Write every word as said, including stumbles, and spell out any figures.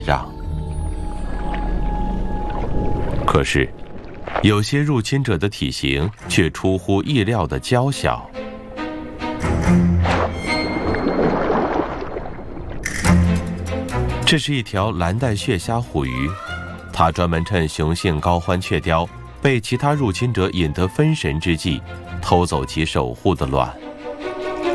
让。可是，有些入侵者的体型却出乎意料的娇小。这是一条蓝带血虾虎鱼，它专门趁雄性高欢雀鲷被其他入侵者引得分神之际，偷走其守护的卵。